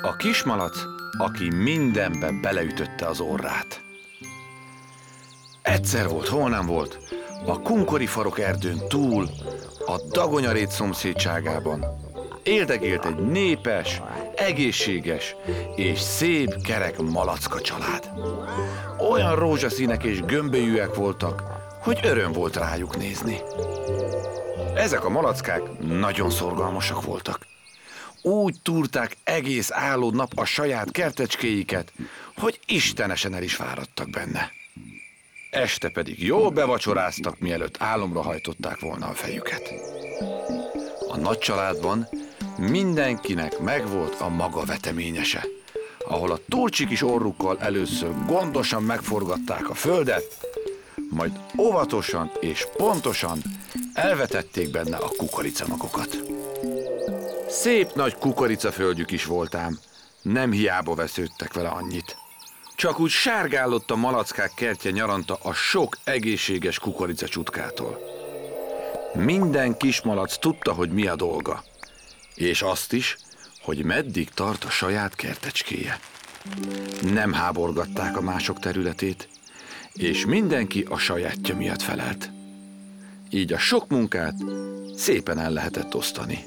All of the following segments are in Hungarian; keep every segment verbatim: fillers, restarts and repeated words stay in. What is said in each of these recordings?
A kismalac, aki mindenben beleütötte az orrát. Egyszer volt, hol nem volt, a kunkorifarok erdőn túl, a Dagonyarét szomszédságában éldegélt egy népes, egészséges és szép kerek malacka család. Olyan rózsaszínek és gömbölyűek voltak, hogy öröm volt rájuk nézni. Ezek a malackák nagyon szorgalmasak voltak. Úgy túrták egész álló nap a saját kertecskéiket, hogy istenesen el is fáradtak benne. Este pedig jól bevacsoráztak, mielőtt álomra hajtották volna a fejüket. A nagy családban mindenkinek megvolt a maga veteményese, ahol a turcsi kis orrukkal először gondosan megforgatták a földet, majd óvatosan és pontosan elvetették benne a kukoricamagokat. Szép nagy kukoricaföldjük is voltám, nem hiába vesződtek vele annyit. Csak úgy sárgálott a malackák kertje nyaranta a sok egészséges kukoricacsutkától. Minden kismalac tudta, hogy mi a dolga, és azt is, hogy meddig tart a saját kertecskéje. Nem háborgatták a mások területét, és mindenki a sajátja miatt felelt. Így a sok munkát szépen el lehetett osztani.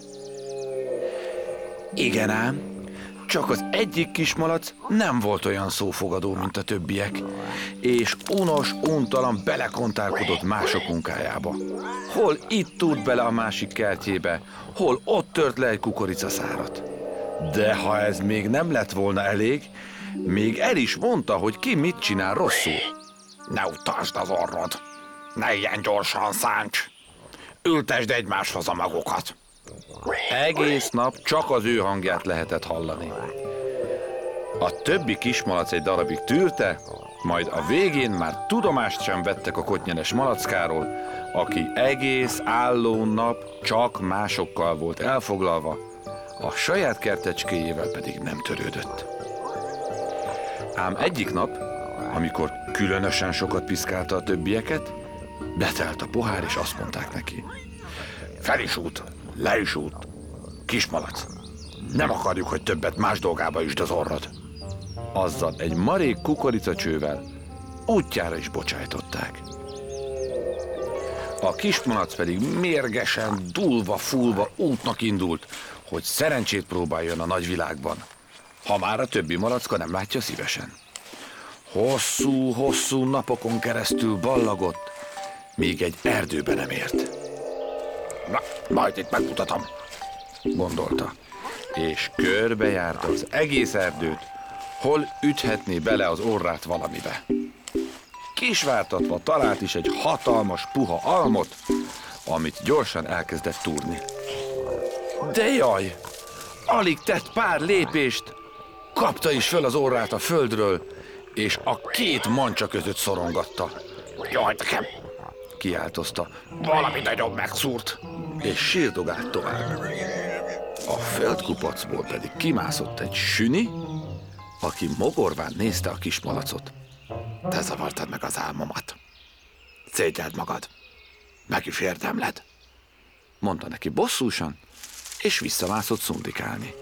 Igen ám, csak az egyik kismalac nem volt olyan szófogadó, mint a többiek, és unos, untalan belekontálkodott mások munkájába. Hol itt túrt bele a másik kertjébe, hol ott tört le egy kukoricaszárat. De ha ez még nem lett volna elég, még el is mondta, hogy ki mit csinál rosszul. Ne utasd az orrod, ne ilyen gyorsan szánts, ültesd egymáshoz a magokat. Egész nap csak az ő hangját lehetett hallani. A többi kismalac egy darabig tűrte, majd a végén már tudomást sem vettek a kottnyeles malackáról, aki egész álló nap csak másokkal volt elfoglalva, a saját kertecskéjével pedig nem törődött. Ám egyik nap, amikor különösen sokat piszkálta a többieket, betelt a pohár, és azt mondták neki: fel is út, le is út, kismalac, nem akarjuk, hogy többet más dolgába üsd az orrod. Azzal egy marék kukoricacsővel útjára is bocsájtották. A kismalac pedig mérgesen, dúlva, fúlva útnak indult, hogy szerencsét próbáljon a nagyvilágban, ha már a többi malacka nem látja szívesen. Hosszú-hosszú napokon keresztül ballagott, míg egy erdőbe nem ért. Na, majd itt megmutatom, gondolta, és körbejárta az egész erdőt, hol üthetné bele az orrát valamibe. Kisvártatva talált is egy hatalmas, puha almot, amit gyorsan elkezdett túrni. De jaj! Alig tett pár lépést, kapta is föl az orrát a földről, és a két mancsa között szorongatta. Jaj, nekem! Kiáltozta. Valami nagyon megszúrt! És sírdogált tovább. A földkupacból pedig kimászott egy süni, aki mogorván nézte a kismalacot. Te zavartad meg az álmomat. Szégyeld magad. Meg is érdemled, mondta neki bosszúsan, és visszamászott szundikálni.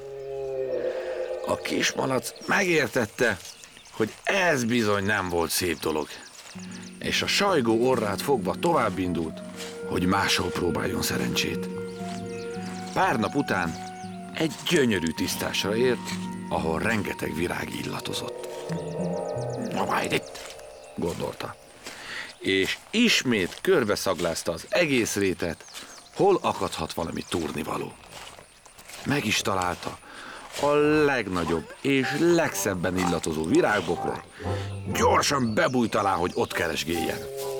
A kismalac megértette, hogy ez bizony nem volt szép dolog, és a sajgó orrát fogva tovább indult, hogy máshol próbáljon szerencsét. Pár nap után egy gyönyörű tisztásra ért, ahol rengeteg virág illatozott. Na majd itt, gondolta, és ismét körbeszaglázta az egész rétet, hol akadhat valami túrnivaló. Meg is találta a legnagyobb és legszebben illatozó virágbokrot, gyorsan bebújt alá, hogy ott keresgéljen.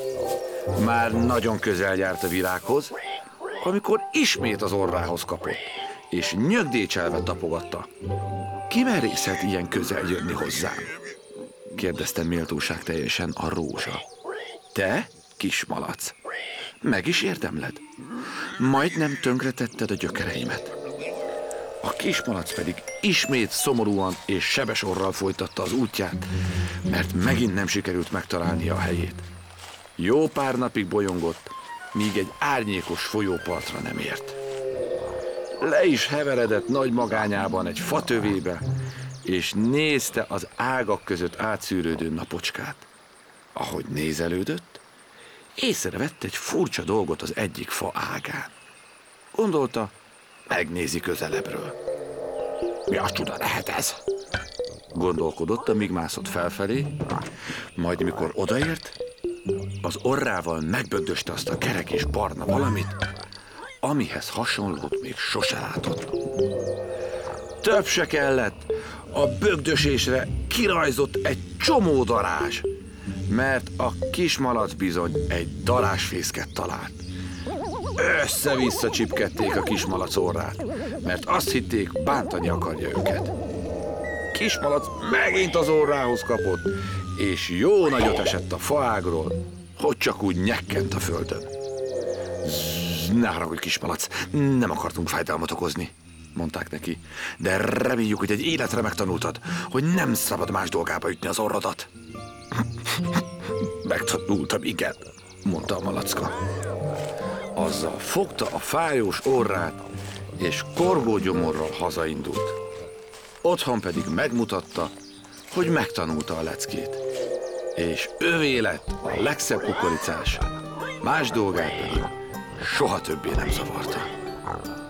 Már nagyon közel járt a virághoz, amikor ismét az orrához kapott, és nyögdécselve tapogatta. Ki merészhet ilyen közel jönni hozzám? Kérdezte méltóság teljesen a rózsa. Te, kismalac, meg is érdemled. Majdnem tönkretetted a gyökereimet. A kismalac pedig ismét szomorúan és sebes orral folytatta az útját, mert megint nem sikerült megtalálnia a helyét. Jó pár napig bolyongott, míg egy árnyékos folyópartra nem ért. Le is heveredett nagy magányában egy fatövébe, és nézte az ágak között átszűrődő napocskát. Ahogy nézelődött, észrevett egy furcsa dolgot az egyik fa ágán. Gondolta, megnézi közelebbről. Mi az csuda lehet ez? Gondolkodott, amíg mászott felfelé, majd mikor odaért, az orrával megbögdöste azt a kerek és barna valamit, amihez hasonlót még sose látott. Több se kellett, a bögdösésre kirajzott egy csomó darázs, mert a kismalac bizony egy darázsfészket talált. Össze-vissza csipkedték a kismalac orrát, mert azt hitték, bántani akarja őket. Kismalac megint az orrához kapott, és jó nagyot esett a faágról, hogy csak úgy nyekkent a földön. Zzz, ne haragudj, kismalac, nem akartunk fájdalmat okozni, mondták neki, de reméljük, hogy egy életre megtanultad, hogy nem szabad más dolgába ütni az orrodat. Megtanultam, igen, mondta a malacka. Azzal fogta a fájós orrát, és korgógyomorral hazaindult. Otthon pedig megmutatta, hogy megtanulta a leckét, és övé lett a legszebb kukoricás, más dolgát pedig soha többé nem zavarta.